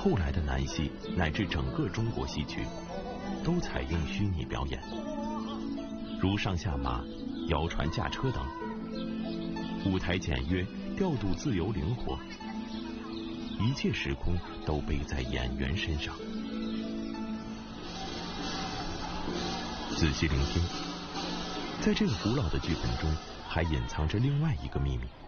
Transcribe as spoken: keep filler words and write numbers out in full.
后来的南戏乃至整个中国戏曲，都采用虚拟表演，如上下马、摇船驾车等，舞台简约，调度自由灵活，一切时空都背在演员身上。仔细聆听，在这个古老的剧本中，还隐藏着另外一个秘密。